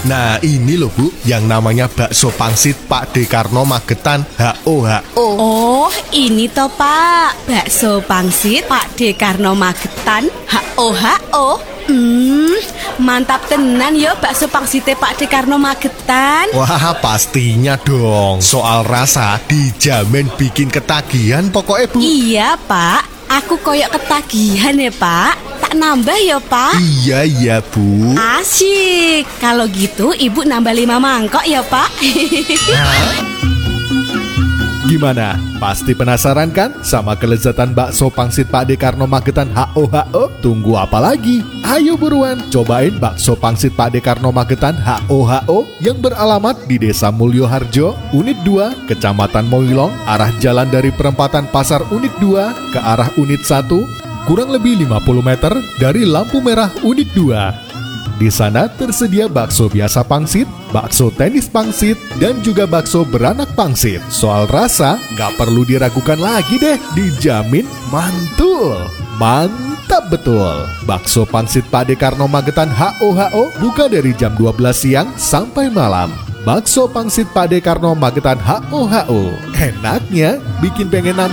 Nah ini loh Bu, yang namanya bakso pangsit Pak D. Karno Magetan HOHO. Oh, ini toh Pak, bakso pangsit Pak D. Karno Magetan HOHO. Mantap tenan yo bakso pangsite Pak D. Karno Magetan. Wah pastinya dong, soal rasa dijamin bikin ketagihan pokoknya Bu. Iya Pak, aku koyok ketagihan ya Pak. Tak nambah ya Pak. Iya Bu. Asyik. Kalau gitu ibu nambah 5 mangkok ya Pak. Gimana? Pasti penasaran kan sama kelezatan bakso pangsit Pak D. Karno Magetan HOHO? Tunggu apa lagi? Ayo buruan cobain bakso pangsit Pak D. Karno Magetan HOHO yang beralamat di Desa Mulyoharjo, Unit 2, Kecamatan Moilong, arah jalan dari perempatan Pasar Unit 2 ke arah Unit 1, kurang lebih 50 meter dari lampu merah Unit 2. Di sana tersedia bakso biasa pangsit, bakso tenis pangsit, dan juga bakso beranak pangsit. Soal rasa, nggak perlu diragukan lagi deh, dijamin mantul. Mantap betul. Bakso pangsit Pak D. Karno Magetan HOHO buka dari jam 12 siang sampai malam. Bakso pangsit Pak D. Karno Magetan HOHO. Enaknya bikin pengen nambah